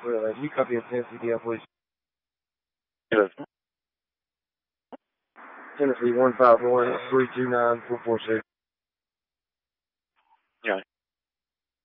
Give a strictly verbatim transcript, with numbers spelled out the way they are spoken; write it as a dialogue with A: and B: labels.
A: Well, uh, you copy a ten C D L, please.
B: Yes.
A: Tennessee one five one three two nine four four six.
B: Yeah.